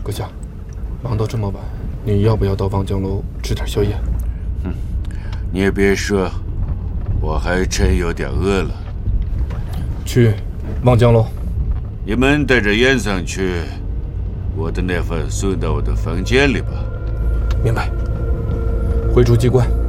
阁下，忙到这么晚，你要不要到望江楼吃点宵夜？ 你也别说，我还真有点饿了。 去望江楼。 你们带着烟上去，我的那份送到我的房间里吧。 明白。回主机关。